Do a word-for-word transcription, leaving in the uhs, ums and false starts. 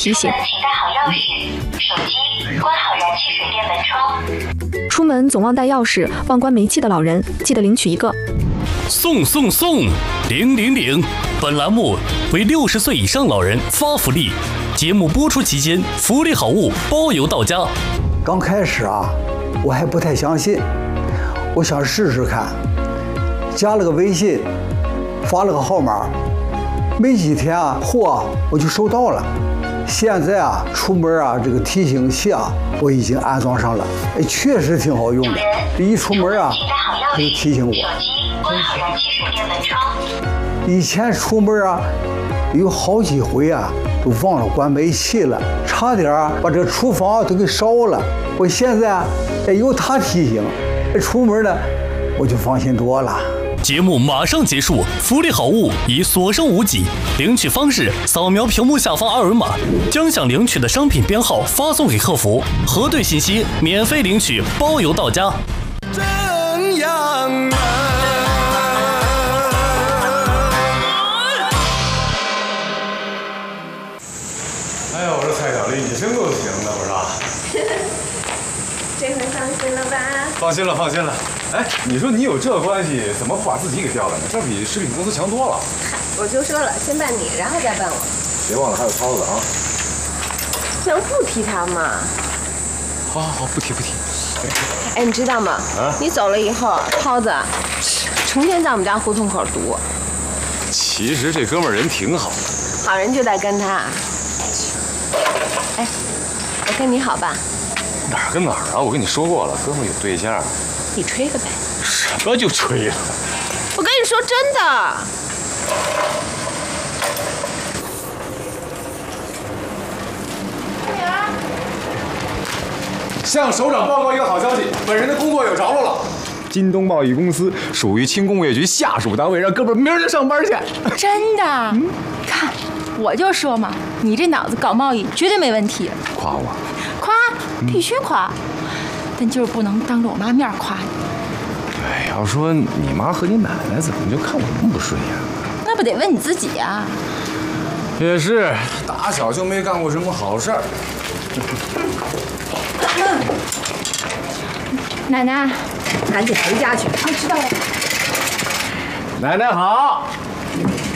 提醒： 请带好钥匙、手机，关好燃气水电门窗。 出门总忘带钥匙、忘关煤气的老人，记得领取一个。 送送送，领领领！本栏目为六十岁以上老人发福利，节目播出期间福利好物包邮到家。 刚开始啊，我还不太相信，我想试试看，加了个微信，发了个号码，没几天啊，货啊我就收到了。现在啊，出门啊，这个提醒器啊，我已经安装上了，哎，确实挺好用的。一出门啊，它就提醒我。 关好燃气水电门窗。 以前出门啊，有好几回啊，都忘了关煤气了，差点啊把这厨房都给烧了。我现在啊，哎，有它提醒，出门呢，我就放心多了。 节目马上结束，福利好物已所剩无几。领取方式：扫描屏幕下方二维码，将想领取的商品编号发送给客服，核对信息，免费领取，包邮到家。 正阳门。 哎呀，我说蔡小丽，你真够行的，我说。 这回放心了吧？ 放心了，放心了。哎，你说你有这关系，怎么不把自己给调了呢？这比食品公司强多了。 嗨，我就说了，先办你，然后再办我。 别忘了还有涛子啊。 能不提他吗？ 好好好，不提不提。 哎，你知道吗？ 啊？ 你走了以后，涛子成天在我们家胡同口堵。 其实这哥们儿人挺好的。 好人就得跟他。哎，我跟你好吧？ 哪儿跟哪儿啊？我跟你说过了，哥们儿有对象。 你吹个呗。 什么就吹了？ 我跟你说真的。 女儿。向首长报告一个好消息，本人的工作有着落了。京东贸易公司属于轻工业局下属单位，让哥们儿明儿就上班去。 真的？嗯，看，我就说嘛，你这脑子搞贸易绝对没问题。 夸我？ 夸，必须夸，但就是不能当着我妈面夸你。 对，要说你妈和你奶奶怎么就看我那么不顺眼呢？ 那不得问你自己啊。 也是，打小就没干过什么好事儿。 奶奶， 赶紧回家去。 我知道了。 奶奶好。